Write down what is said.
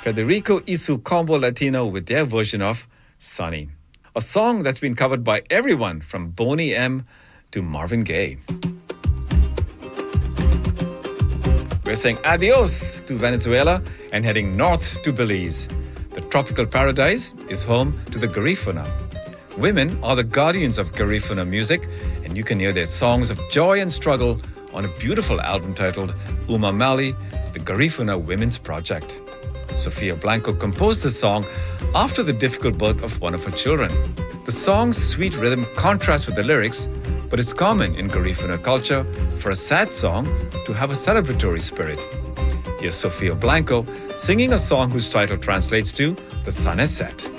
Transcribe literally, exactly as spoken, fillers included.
Federico Isu Combo Latino with their version of Sunny, a song that's been covered by everyone from Boney M to Marvin Gaye. We're saying adios to Venezuela and heading north to Belize. The tropical paradise is home to the Garifuna. Women are the guardians of Garifuna music, and you can hear their songs of joy and struggle on a beautiful album titled Uma Mali, the Garifuna Women's Project. Sofia Blanco composed the song after the difficult birth of one of her children. The song's sweet rhythm contrasts with the lyrics, but it's common in Garifuna culture for a sad song to have a celebratory spirit. Here's Sofia Blanco singing a song whose title translates to The Sun Has Set.